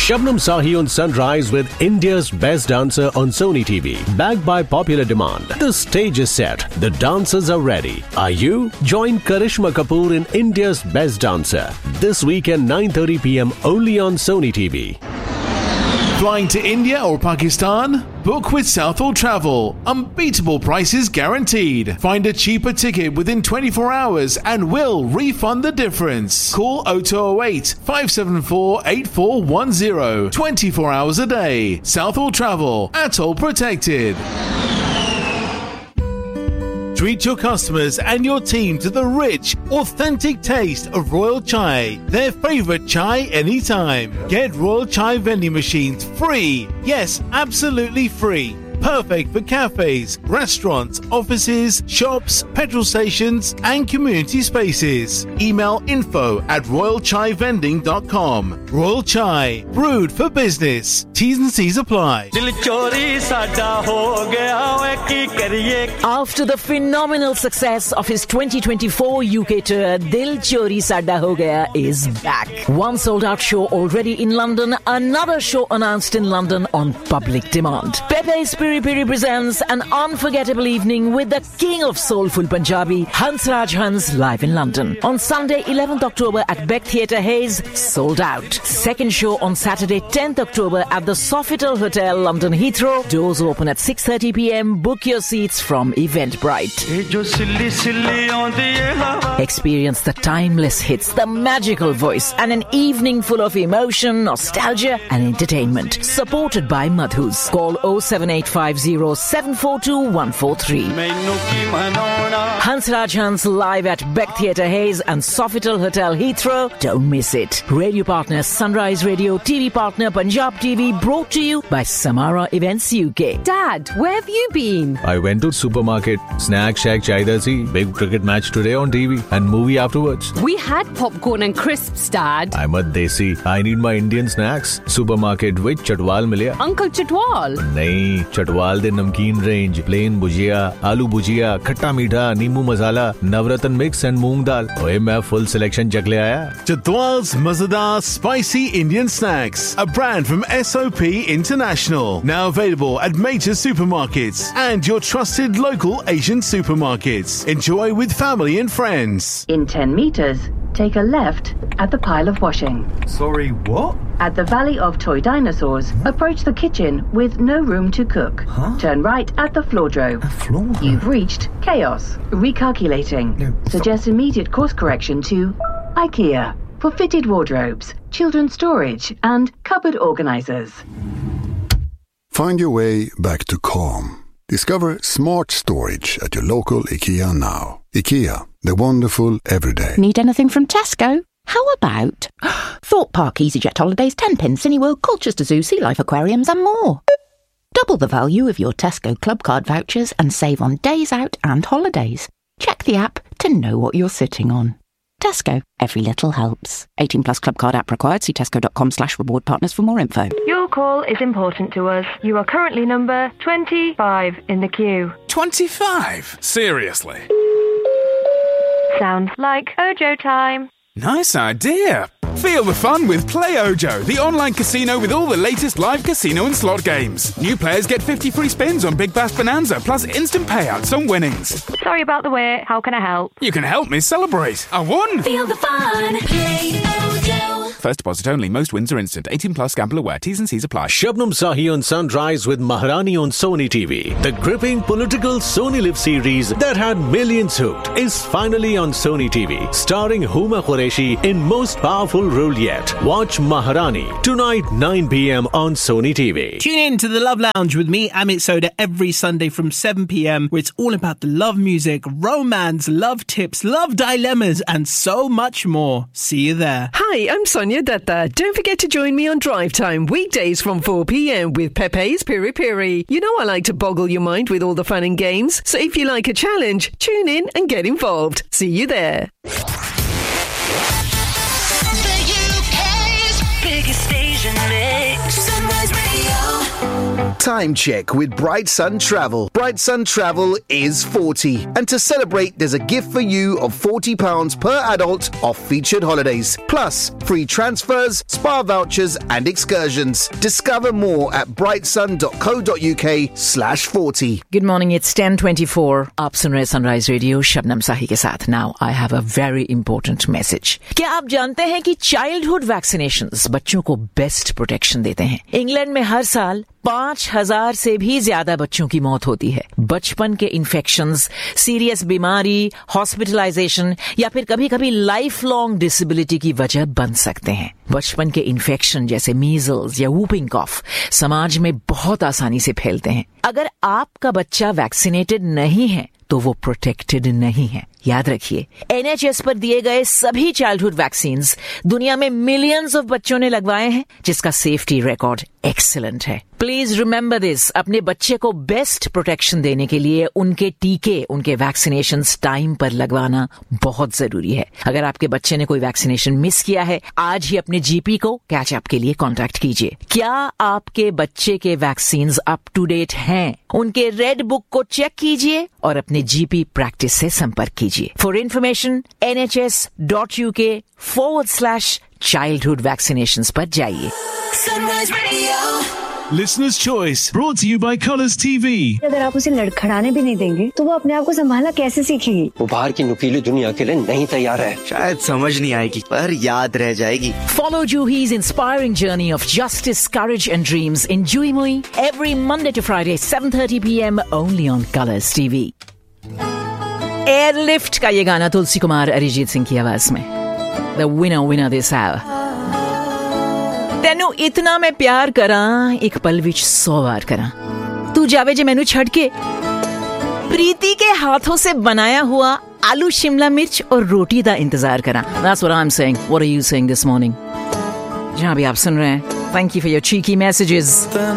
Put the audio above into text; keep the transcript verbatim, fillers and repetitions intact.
Shabnam Sahi on Sunrise with India's Best Dancer on Sony T V. Backed by popular demand. The stage is set. The dancers are ready. Are you? Join Karishma Kapoor in India's Best Dancer. This weekend nine thirty p.m. only on Sony T V. Flying to India or Pakistan? Book with Southall Travel. Unbeatable prices guaranteed. Find a cheaper ticket within twenty-four hours and we'll refund the difference. Call oh two oh eight, five seven four, eight four one oh. twenty-four hours a day. Southall Travel. Atoll protected. Treat your customers and your team to the rich, authentic taste of Royal Chai. Their favorite chai anytime. Get Royal Chai vending machines free. Yes, absolutely free. Perfect for cafes, restaurants, offices, shops, petrol stations, and community spaces. Email info at royal chai vending dot com. Royal Chai, brewed for business. T's and C's apply. After the phenomenal success of his twenty twenty-four U K tour, Dil Chori Sada Ho Gaya is back. One sold-out show already in London, another show announced in London on public demand. Pepe's Piri Piri presents an unforgettable evening with the king of soulful Punjabi, Hansraj Hans, live in London. On Sunday, eleventh October at Beck Theatre Hayes, sold out. Second show on Saturday, tenth October at the Sofitel Hotel, London Heathrow. Doors open at six thirty p.m. Book your seats from Eventbrite. Experience the timeless hits, the magical voice, and an evening full of emotion, nostalgia, and entertainment. Supported by Madhus. Call oh seven eight five oh, seven four two, one four three. Hansraj Hans live at Beck Theatre Hayes and Sofitel Hotel Heathrow. Don't miss it. Radio partner Sunrise Radio, T V partner Punjab T V, brought to you by Samara Events U K. Dad, where have you been? I went to supermarket. Snack shack chaida si. Big cricket match today on T V and movie afterwards. We had popcorn and crisps, Dad. I'm a desi. I need my Indian snacks. Supermarket with Chatwal milya. Uncle Chatwal? Nahin, Chatwal de namkeen range, plain bhujia, aloo bhujia, khatta meetha, neemu masala, navratan mix and moong dal. Oye, main full selection chak le aaya. Chatwal's Mazadar Spicy Indian Snacks, a brand from S O P International. Now available at major supermarkets and your trusted local Asian supermarkets. Enjoy with family and friends. In ten meters, take a left at the pile of washing. Sorry, what? At the Valley of Toy Dinosaurs, approach the kitchen with no room to cook. Huh? Turn right at the Floordro. A floor? You've reached chaos. Recalculating. No, Suggest immediate course correction to IKEA for fitted wardrobes, children's storage, and cupboard organizers. Find your way back to calm. Discover smart storage at your local IKEA now. IKEA, the wonderful everyday. Need anything from Tesco? How about Thorpe Park EasyJet Holidays, Tenpin, Cineworld, Colchester Zoo, Sea Life Aquariums and more. Double the value of your Tesco Club Card vouchers and save on days out and holidays. Check the app to know what you're sitting on. Tesco, every little helps. eighteen plus Club Card app required. See tesco.com slash reward partners for more info. Your call is important to us. You are currently number twenty-five in the queue. twenty-five? Seriously? Sounds like Ojo time. Nice idea. Feel the fun with Play Ojo, the online casino with all the latest live casino and slot games. New players get fifty free spins on Big Bass Bonanza, plus instant payouts on winnings. Sorry about the wait. How can I help? You can help me celebrate. I won! Feel the fun. Play Ojo. First deposit only. Most wins are instant. eighteen plus. Gamble aware. T's and C's apply. Shabnam Sahi on Sunrise with Maharani on Sony T V. The gripping political Sony Live series that had millions hooked is finally on Sony T V. Starring Huma Qureshi in most powerful role yet. Watch Maharani tonight nine p.m. on Sony T V. Tune in to the Love Lounge with me, Amit Soda, every Sunday from seven p.m. where it's all about the love music, romance, love tips, love dilemmas, and so much more. See you there. Hi, I'm Sonia Datta. Don't forget to join me on Drive Time weekdays from four p.m. with Pepe's Piri Piri. You know I like to boggle your mind with all the fun and games, so if you like a challenge, tune in and get involved. See you there. The U K's biggest station mix. Sunrise Radio. Time check with Bright Sun Travel. Bright Sun Travel is forty. And to celebrate, there's a gift for you of forty pounds per adult off featured holidays. Plus, free transfers, spa vouchers and excursions. Discover more at brightsun.co.uk slash 40. Good morning, it's ten twenty-four. आप सुन रहे sunrise radio Shabnam साही के साथ. Now, I have a very important message. क्या आप जानते हैं कि childhood vaccinations बच्चों को बेस्ट प्रोटेक्शन देते हैं? इंग्लैंड में हर साल पांच हजार से भी ज्यादा बच्चों की मौत होती है. बचपन के इन्फेक्शंस, सीरियस बीमारी, हॉस्पिटलाइजेशन या फिर कभी कभी लाइफ लॉन्ग डिसेबिलिटी की वजह बन सकते हैं. बचपन के इन्फेक्शन जैसे मीजल्स या वूपिंग कॉफ समाज में बहुत आसानी से फैलते हैं. अगर आपका बच्चा वैक्सीनेटेड नहीं है तो वो प्रोटेक्टेड नहीं है. याद रखिए, एनएचएस पर दिए गए सभी चाइल्डहुड वैक्सीन्स दुनिया में मिलियंस ऑफ बच्चों ने लगवाए हैं, जिसका सेफ्टी रिकॉर्ड एक्सीलेंट है. Please remember this. अपने बच्चे को बेस्ट प्रोटेक्शन देने के लिए उनके टीके, उनके वैक्सीनेशंस टाइम पर लगवाना बहुत जरूरी है. अगर आपके बच्चे ने कोई वैक्सीनेशन मिस किया है, आज ही अपने जीपी को कैच अप के लिए कांटेक्ट कीजिए. क्या आपके बच्चे के वैक्सीन्स अप टू डेट हैं? उनके रेड बुक को चेक कीजिए और अपने जीपी प्रैक्टिस से संपर्क कीजिए. For information N H S dot U के फॉरवर्ड स्लैश चाइल्डहुड वैक्सीनेशंस पर जाइए. Sunrise Radio. Listener's Choice, brought to you by Colours T V. अगर आप उसे लड़खड़ाने भी नहीं देंगे तो वो अपने आप को संभालना कैसे सीखेगी? वो बाहर की नुकीली दुनिया के लिए नहीं तैयार है. शायद समझ नहीं आएगी पर याद रह जाएगी. Follow Juhi's inspiring journey of justice, courage and dreams in Juhi Mui every Monday to Friday seven thirty p m only on Colours T V. Airlift का ये गाना तुलसी कुमार अरिजीत सिंह की आवाज में. The winner winner this hour. ਤੈਨੂੰ ਇਤਨਾ ਮੈਂ ਪਿਆਰ ਕਰਾਂ ਇੱਕ ਪਲ ਵਿੱਚ सौ बार ਕਰਾਂ तू जावे जे मैनू छड़ के प्रीति के हाथों से बनाया हुआ आलू शिमला मिर्च और रोटी का इंतजार करा. That's what I'm saying. What are you saying this morning? जहां भी आप सुन रहे हैं, thank you for your cheeky messages.